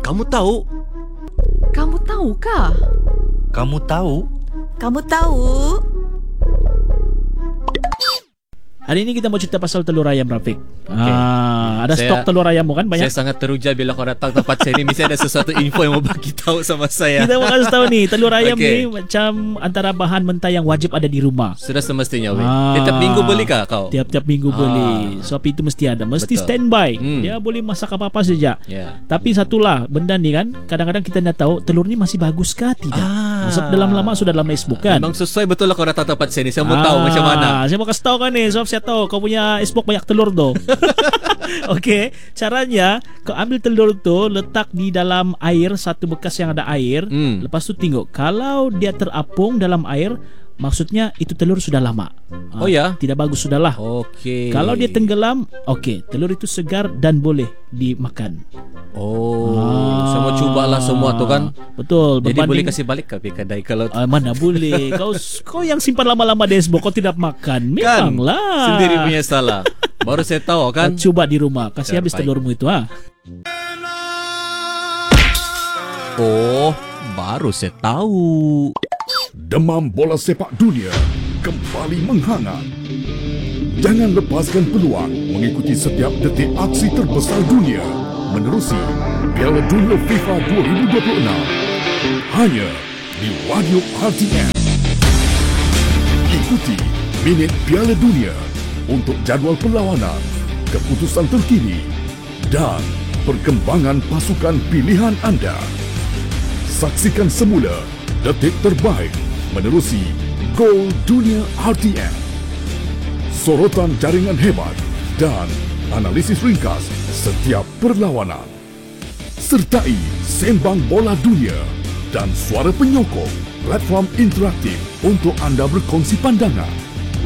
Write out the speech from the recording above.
Kamu tahu? Kamu tahukah? Kamu tahu? Kamu tahu? Hari ini kita mau cerita pasal telur ayam, Rafiq. Ada stok telur ayammu kan banyak? Saya sangat teruja bila kau datang tempat saya ni. Mesti ada sesuatu info yang mau bagi tahu sama saya. Kita mau kasih tahu nih, telur ayam ni macam antara bahan mentah yang wajib ada di rumah. Sudah semestinya, weh. Tiap minggu beli kah kau? Tiap-tiap minggu beli. Sebab itu mesti ada. Mesti Betul. standby. Dia boleh masak apa-apa saja. Ya. Tapi satulah, benda ni kan, kadang-kadang kita nak tahu telur ni masih bagus kah tidak. Sebab dalam lama sudah dalam icebox kan. Memang sesuai betul lah kau datang tempat saya ni. Saya mau tahu macam mana. Saya mau kasih tahu kan ni, sebab saya tahu kau punya icebox banyak telur tu. Okey, caranya kau ambil telur tu, letak di dalam air, satu bekas yang ada air. Lepas tu tengok, kalau dia terapung dalam air, maksudnya itu telur sudah lama. Oh ya? Tidak bagus sudahlah. Okey. Kalau dia tenggelam, okey, telur itu segar dan boleh dimakan. Saya mau cubalah semua tu kan. Betul. Jadi boleh kasih balik ke kedai kalau mana boleh. Kau yang simpan lama-lama di icebox, kau tidak makan. Memanglah. Kan? Sendiri punya salah. Baru saya tahu kan. Kau coba di rumah, kasih habis telurmu itu Oh, baru saya tahu. Demam bola sepak dunia kembali menghangat. Jangan lepaskan peluang mengikuti setiap detik aksi terbesar dunia menerusi Piala Dunia FIFA 2026 hanya di Radio RTM. Ikuti Minit Piala Dunia untuk jadual perlawanan, keputusan terkini dan perkembangan pasukan pilihan anda. Saksikan semula detik terbaik menerusi Gol Dunia RTM. Sorotan jaringan hebat dan analisis ringkas setiap perlawanan. Sertai Sembang Bola Dunia dan suara penyokong platform interaktif untuk anda berkongsi pandangan.